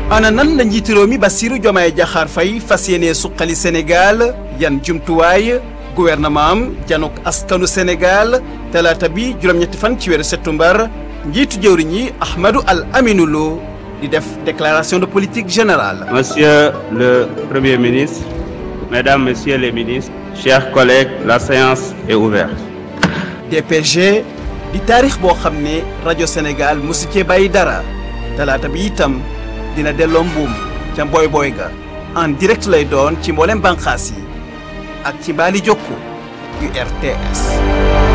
ana nan la njiitu réew mi Bassirou Diomaye Diakhar Faye fas yéene suqali Sénégal yan jumtuwaay gouvernement am janok askanu Sénégal talaata bi juróom-ñetti fan ci weeru septembre njiitu jëwriñ yi Ahmadou Al Aminou Lo di def déclaration de politique générale. Monsieur le Premier ministre, Mesdames, Messieurs les ministres, chers collègues, la séance est ouverte. DPG di taarix boo xam ne rajo Sénégal mosu cee bàyyi dara talaata bi itam dina delloo mbuum ca mboy boy ga en direct lay doon ci mboolem bànqaas yi ak ci mbaali jokku yu RTS.